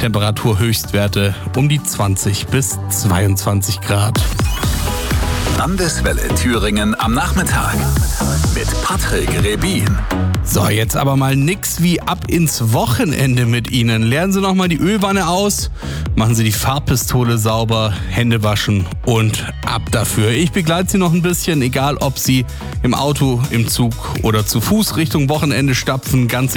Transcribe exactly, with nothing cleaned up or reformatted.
Temperatur Höchstwerte um die zwanzig bis zweiundzwanzig Grad. Landeswelle Thüringen am Nachmittag mit Patrick Rebin. So, jetzt aber mal nix wie ab ins Wochenende mit Ihnen. Leeren Sie noch mal die Ölwanne aus, machen Sie die Farbpistole sauber, Hände waschen und ab dafür. Ich begleite Sie noch ein bisschen, egal ob Sie im Auto, im Zug oder zu Fuß Richtung Wochenende stapfen, ganz